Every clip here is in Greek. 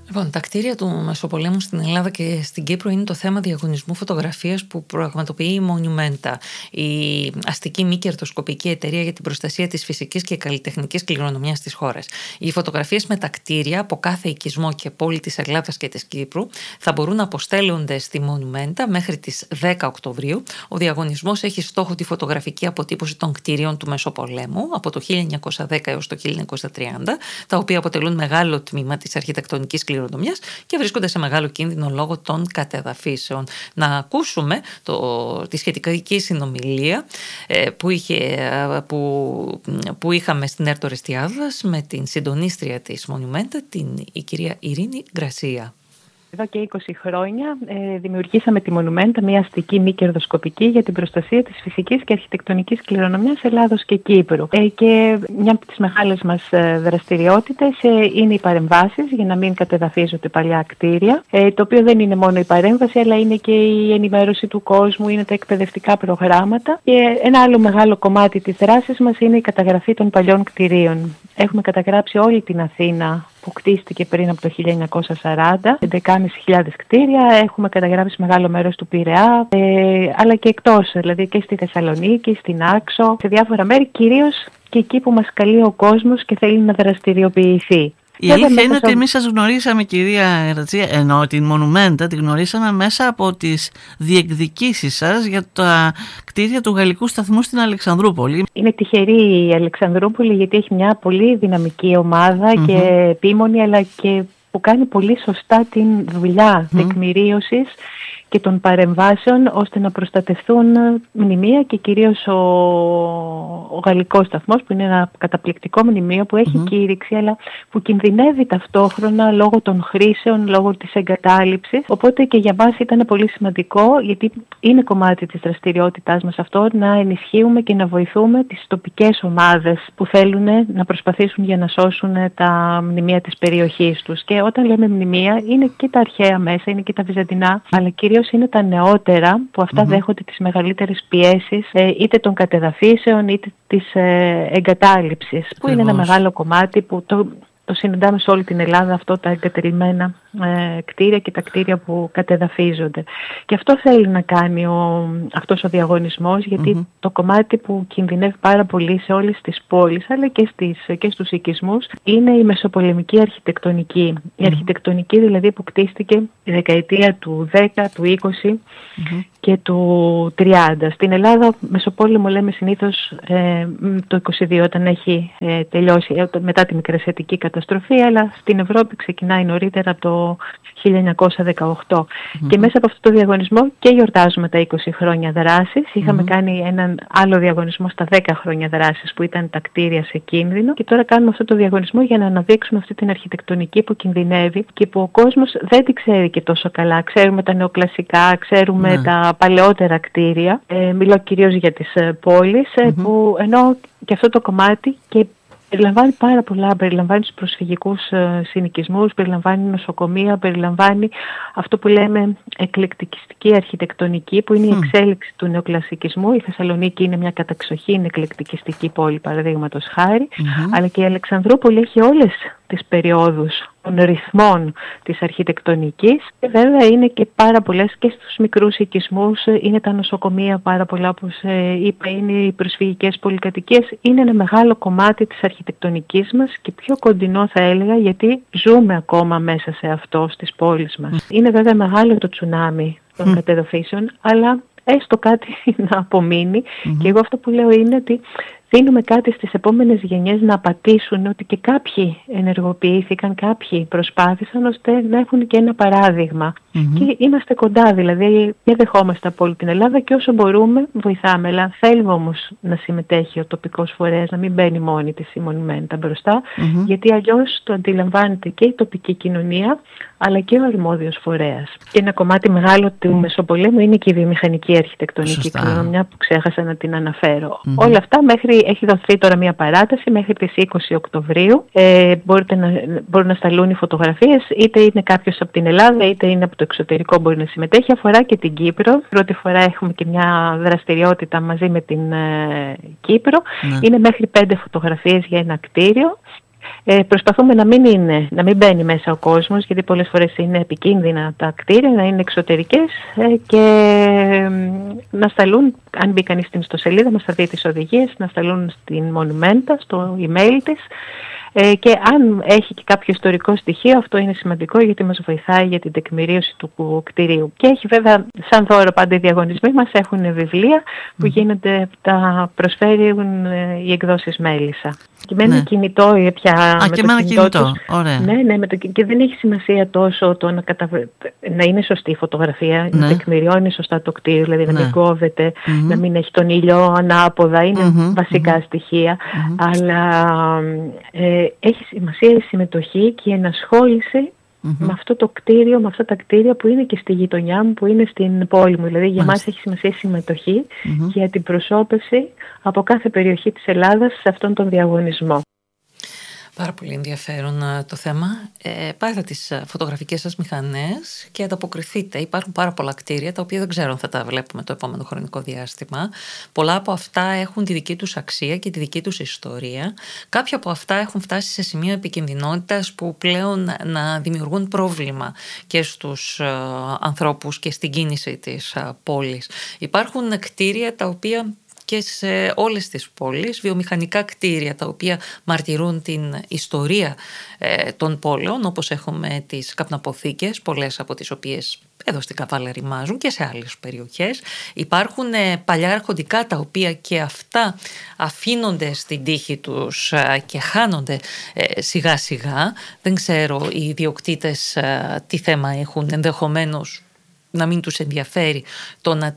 Λοιπόν, τα κτίρια του Μεσοπολέμου στην Ελλάδα και στην Κύπρο είναι το θέμα διαγωνισμού φωτογραφίας που πραγματοποιεί η Monumenta, η αστική μη κερδοσκοπική εταιρεία για την προστασία της φυσικής και καλλιτεχνικής κληρονομιάς της χώρας. Οι φωτογραφίες με τα κτίρια από κάθε οικισμό και πόλη της Ελλάδας και της Κύπρου θα μπορούν να αποστέλλονται στη Monumenta μέχρι τις 10 Οκτωβρίου. Ο διαγωνισμός έχει στόχο τη φωτογραφική αποτύπωση των κτίριων του Μεσοπολέμου από το 1910 έως το 1930, τα οποία αποτελούν μεγάλο τμήμα της αρχιτεκτονικής κληρονομιάς και βρίσκονται σε μεγάλο κίνδυνο λόγω των κατεδαφίσεων. Να ακούσουμε τη σχετική συνομιλία που είχαμε στην Έρτο Ρεστιάδας με την συντονίστρια της Monumenta, η κυρία Ειρήνη Γκρασία. Εδώ και 20 χρόνια δημιουργήσαμε τη Monumenta, μια αστική μη κερδοσκοπική για την προστασία της φυσικής και αρχιτεκτονικής κληρονομιάς Ελλάδος και Κύπρου. Και μια από τις μεγάλες μας δραστηριότητες είναι οι παρεμβάσεις για να μην κατεδαφίζονται παλιά κτίρια, το οποίο δεν είναι μόνο η παρέμβαση, αλλά είναι και η ενημέρωση του κόσμου, είναι τα εκπαιδευτικά προγράμματα. Και ένα άλλο μεγάλο κομμάτι της δράσης μας είναι η καταγραφή των παλιών κτιρίων. Έχουμε καταγράψει όλη την Αθήνα που κτίστηκε πριν από το 1940, 11.500 κτίρια, έχουμε καταγράψει μεγάλο μέρος του Πειραιά, αλλά και εκτός, δηλαδή και στη Θεσσαλονίκη, στην Άξο, σε διάφορα μέρη, κυρίως και εκεί που μας καλεί ο κόσμος και θέλει να δραστηριοποιηθεί. Η αλήθεια είναι ότι εμείς σας γνωρίσαμε, κυρία Γκρασία, ενώ την Monumenta τη γνωρίσαμε μέσα από τις διεκδικήσεις σας για τα κτίρια του Γαλλικού Σταθμού στην Αλεξανδρούπολη. Είναι τυχερή η Αλεξανδρούπολη γιατί έχει μια πολύ δυναμική ομάδα και επίμονη, αλλά και που κάνει πολύ σωστά την δουλειά τεκμηρίωσης και των παρεμβάσεων ώστε να προστατευτούν μνημεία και κυρίως ο Γαλλικός Σταθμός, που είναι ένα καταπληκτικό μνημείο που έχει κήρυξη αλλά που κινδυνεύει ταυτόχρονα λόγω των χρήσεων, λόγω της εγκατάλειψης. Οπότε και για μας ήταν πολύ σημαντικό, γιατί είναι κομμάτι της δραστηριότητάς μας αυτό, να ενισχύουμε και να βοηθούμε τις τοπικές ομάδες που θέλουν να προσπαθήσουν για να σώσουν τα μνημεία της περιοχής τους. Και όταν λέμε μνημεία είναι και τα αρχαία μέσα, είναι και τα βυζαντινά, αλλά κυρίως είναι τα νεότερα που αυτά δέχονται τις μεγαλύτερες πιέσεις είτε των κατεδαφίσεων είτε της εγκατάλειψης, που είναι ένα μεγάλο κομμάτι που το συναντάμε σε όλη την Ελλάδα, αυτό τα εγκατελειμμένα κτίρια και τα κτίρια που κατεδαφίζονται. Και αυτό θέλει να κάνει αυτός ο διαγωνισμός, γιατί το κομμάτι που κινδυνεύει πάρα πολύ σε όλες τις πόλεις αλλά και στους οικισμούς είναι η μεσοπολεμική αρχιτεκτονική. Η αρχιτεκτονική δηλαδή που κτίστηκε τη δεκαετία του 10, του 20 και του 30. Στην Ελλάδα Μεσοπόλεμο λέμε συνήθως το 22 όταν έχει τελειώσει μετά τη Μικρασιατική καταστροφή, αλλά στην Ευρώπη ξεκινάει νωρίτερα από το 1918. Και μέσα από αυτό το διαγωνισμό και γιορτάζουμε τα 20 χρόνια δράσης. Είχαμε κάνει έναν άλλο διαγωνισμό στα 10 χρόνια δράσης που ήταν τα κτίρια σε κίνδυνο και τώρα κάνουμε αυτό το διαγωνισμό για να αναδείξουμε αυτή την αρχιτεκτονική που κινδυνεύει και που ο κόσμος δεν την ξέρει και τόσο καλά. Ξέρουμε τα νεοκλασικά, ξέρουμε τα παλαιότερα κτίρια. Μιλώ κυρίως για τις πόλεις, που ενώ και αυτό το κομμάτι και περιλαμβάνει πάρα πολλά, περιλαμβάνει τους προσφυγικούς συνοικισμούς, περιλαμβάνει νοσοκομεία, περιλαμβάνει αυτό που λέμε εκλεκτικιστική αρχιτεκτονική, που είναι η εξέλιξη του νεοκλασικισμού. Η Θεσσαλονίκη είναι μια καταξοχήν εκλεκτικιστική πόλη, παραδείγματος χάρη, αλλά και η Αλεξανδρούπολη έχει όλες τις περιόδους των ρυθμών της αρχιτεκτονικής και βέβαια είναι και πάρα πολλές και στους μικρούς οικισμούς, είναι τα νοσοκομεία πάρα πολλά, όπως είπα, είναι οι προσφυγικές πολυκατοικίες, είναι ένα μεγάλο κομμάτι της αρχιτεκτονικής μας και πιο κοντινό θα έλεγα, γιατί ζούμε ακόμα μέσα σε αυτό στις πόλεις μας. Είναι βέβαια μεγάλο το τσουνάμι των κατεδαφίσεων, αλλά έστω κάτι να απομείνει και εγώ αυτό που λέω είναι ότι δίνουμε κάτι στις επόμενες γενιές να πατήσουν ότι και κάποιοι ενεργοποιήθηκαν, κάποιοι προσπάθησαν ώστε να έχουν και ένα παράδειγμα. Και είμαστε κοντά, δηλαδή και δεχόμαστε από όλη την Ελλάδα και όσο μπορούμε βοηθάμε. Αλλά θέλουμε όμως να συμμετέχει ο τοπικός φορέας, να μην μπαίνει μόνη της η Monumenta μπροστά, γιατί αλλιώς το αντιλαμβάνεται και η τοπική κοινωνία αλλά και ο αρμόδιος φορέας. Και ένα κομμάτι μεγάλο του Μεσοπολέμου είναι και η βιομηχανική αρχιτεκτονική κληρονομιά που ξέχασα να την αναφέρω. Όλα αυτά έχει δοθεί τώρα μια παράταση μέχρι τις 20 Οκτωβρίου. Μπορούν να σταλούν οι φωτογραφίες, είτε είναι κάποιος από την Ελλάδα είτε είναι από το εξωτερικό, μπορεί να συμμετέχει. Αφορά και την Κύπρο. Πρώτη φορά έχουμε και μια δραστηριότητα μαζί με την Κύπρο. Είναι μέχρι 5 φωτογραφίες για ένα κτίριο. Προσπαθούμε να μην μπαίνει μέσα ο κόσμος, γιατί πολλές φορές είναι επικίνδυνα τα κτίρια, να είναι εξωτερικές και να σταλούν, αν μπει κανείς στην ιστοσελίδα μας θα δει τις οδηγίες, να σταλούν στην Monumenta, στο email της, και αν έχει και κάποιο ιστορικό στοιχείο, αυτό είναι σημαντικό γιατί μας βοηθάει για την τεκμηρίωση του κτηρίου. Και έχει βέβαια σαν δώρο πάντα οι διαγωνισμοί μας, έχουν βιβλία που γίνονται, τα προσφέρουν οι εκδόσεις Μέλισσα. Και με ένα κινητό πια. Και με ένα κινητό. Ωραία. Ναι, και δεν έχει σημασία τόσο το να είναι σωστή η φωτογραφία, να τεκμηριώνει σωστά το κτίριο, δηλαδή να μην κόβεται, να μην έχει τον ήλιο ανάποδα, είναι βασικά στοιχεία. Αλλά έχει σημασία η συμμετοχή και η ενασχόληση με αυτό το κτίριο, με αυτά τα κτίρια που είναι και στη γειτονιά μου, που είναι στην πόλη μου. Δηλαδή για μας έχει σημασία η συμμετοχή και η αντιπροσώπευση από κάθε περιοχή της Ελλάδας σε αυτόν τον διαγωνισμό. Πάρα πολύ ενδιαφέρον το θέμα. Πάρετε τις φωτογραφικές σας μηχανές και ανταποκριθείτε. Υπάρχουν πάρα πολλά κτίρια τα οποία δεν ξέρω αν θα τα βλέπουμε το επόμενο χρονικό διάστημα. Πολλά από αυτά έχουν τη δική τους αξία και τη δική τους ιστορία. Κάποια από αυτά έχουν φτάσει σε σημείο επικινδυνότητας που πλέον να δημιουργούν πρόβλημα και στους ανθρώπους και στην κίνηση της πόλης. Υπάρχουν κτίρια τα οποία και σε όλες τις πόλεις, βιομηχανικά κτίρια τα οποία μαρτυρούν την ιστορία των πόλεων, όπως έχουμε τις καπναποθήκες, πολλές από τις οποίες εδώ στην Καβάλα ρημάζουν και σε άλλες περιοχές. Υπάρχουν παλιά αρχοντικά τα οποία και αυτά αφήνονται στην τύχη τους και χάνονται σιγά σιγά. Δεν ξέρω οι ιδιοκτήτες τι θέμα έχουν, ενδεχομένως να μην τους ενδιαφέρει το να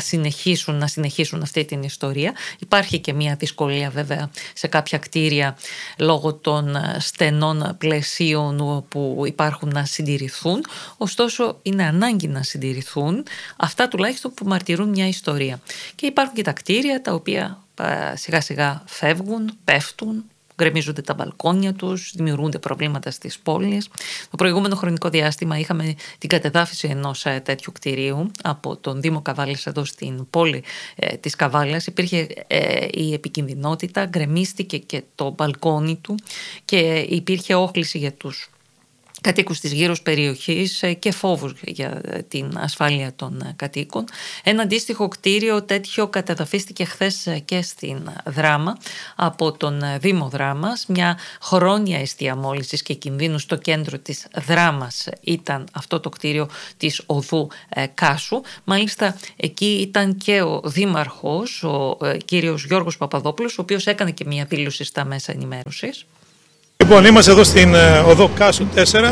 συνεχίσουν αυτή την ιστορία. Υπάρχει και μια δυσκολία βέβαια σε κάποια κτίρια λόγω των στενών πλαισίων που υπάρχουν να συντηρηθούν, ωστόσο είναι ανάγκη να συντηρηθούν αυτά τουλάχιστον που μαρτυρούν μια ιστορία. Και υπάρχουν και τα κτίρια τα οποία σιγά σιγά φεύγουν, πέφτουν, γκρεμίζονται τα μπαλκόνια τους, δημιουργούνται προβλήματα στις πόλεις. Το προηγούμενο χρονικό διάστημα είχαμε την κατεδάφιση ενός τέτοιου κτηρίου από τον Δήμο Καβάλας εδώ στην πόλη της Καβάλας. Υπήρχε η επικινδυνότητα, γκρεμίστηκε και το μπαλκόνι του και υπήρχε όχληση για τους κατοίκους της γύρω περιοχής και φόβους για την ασφάλεια των κατοίκων. Ένα αντίστοιχο κτίριο τέτοιο κατεδαφίστηκε χθες και στην Δράμα από τον Δήμο Δράμας. Μια χρόνια εστία μόλυνσης και κινδύνου στο κέντρο της Δράμας ήταν αυτό το κτίριο της οδού Κάσου. Μάλιστα εκεί ήταν και ο δήμαρχος, ο κύριος Γιώργος Παπαδόπουλος, ο οποίος έκανε και μια δήλωση στα μέσα ενημέρωσης. Λοιπόν, είμαστε εδώ στην οδό Κάσου 4,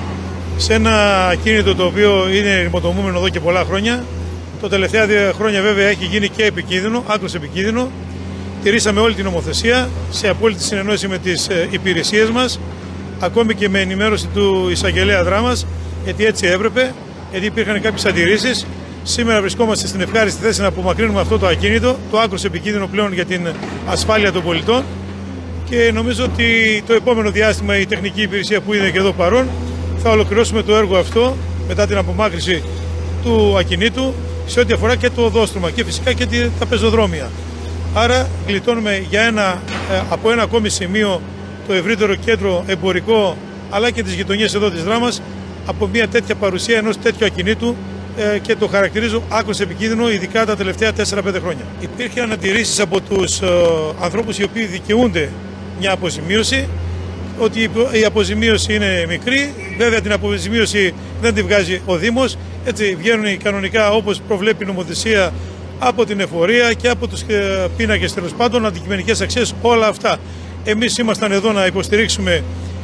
σε ένα ακίνητο το οποίο είναι ρημοτομούμενο εδώ και πολλά χρόνια. Το τελευταία 2 χρόνια βέβαια έχει γίνει και επικίνδυνο, άκρως επικίνδυνο. Τηρήσαμε όλη την νομοθεσία σε απόλυτη συνεννόηση με τις υπηρεσίες μας, ακόμη και με ενημέρωση του εισαγγελέα Δράμας, γιατί έτσι έπρεπε, γιατί υπήρχαν κάποιες αντιρρήσεις. Σήμερα βρισκόμαστε στην ευχάριστη θέση να απομακρύνουμε αυτό το ακίνητο, το άκρως επικίνδυνο πλέον για την ασφάλεια των πολιτών. Και νομίζω ότι το επόμενο διάστημα η τεχνική υπηρεσία που είναι και εδώ παρόν θα ολοκληρώσουμε το έργο αυτό μετά την απομάκρυνση του ακινήτου σε ό,τι αφορά και το οδόστρωμα και φυσικά και τα πεζοδρόμια. Άρα γλιτώνουμε από ένα ακόμη σημείο το ευρύτερο κέντρο εμπορικό αλλά και τις γειτονιές εδώ της Δράμας από μια τέτοια παρουσία ενός τέτοιου ακινήτου και το χαρακτηρίζω άκρως επικίνδυνο, ειδικά τα τελευταία 4-5 χρόνια. Υπήρχαν αντιρρήσεις από τους ανθρώπους οι οποίοι δικαιούνται μια αποζημίωση, ότι η αποζημίωση είναι μικρή, βέβαια την αποζημίωση δεν τη βγάζει ο Δήμος, έτσι βγαίνουν κανονικά όπως προβλέπει η νομοθεσία από την εφορία και από τους πίνακες τέλος πάντων, αντικειμενικές αξίες, όλα αυτά. Εμείς ήμασταν εδώ να υποστηρίξουμε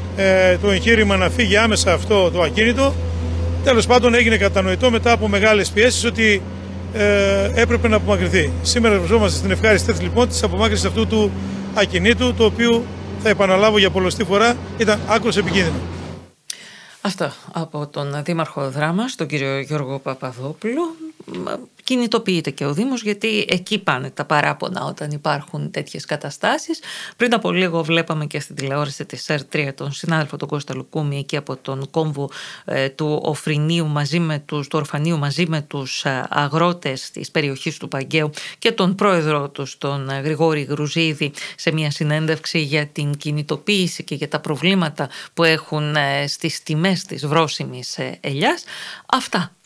το εγχείρημα να φύγει άμεσα αυτό το ακίνητο. Τέλος πάντων έγινε κατανοητό μετά από μεγάλες πιέσεις ότι έπρεπε να απομακρυνθεί. Σήμερα βρισκόμαστε στην ευχάριστη θέση λοιπόν της απομάκρυνσης αυτού του ακινήτου, το οποίο θα επαναλάβω για πολλοστή φορά ήταν άκρως επικίνδυνο. Αυτό από τον Δήμαρχο Δράμας, τον κύριο Γιώργο Παπαδόπουλο. κινητοποιείται και ο Δήμος, γιατί εκεί πάνε τα παράπονα όταν υπάρχουν τέτοιες καταστάσεις. Πριν από λίγο βλέπαμε και στην τηλεόραση της ΕΡΤ3 τον συνάδελφο τον Κώστα Λουκούμη εκεί από τον κόμβο του Οφρινίου του Ορφανίου μαζί με τους αγρότες της περιοχής του Παγκαίου και τον πρόεδρο τους τον Γρηγόρη Γρουζίδη σε μια συνέντευξη για την κινητοποίηση και για τα προβλήματα που έχουν στις τιμές της βρώσιμης ελιάς. Αυτά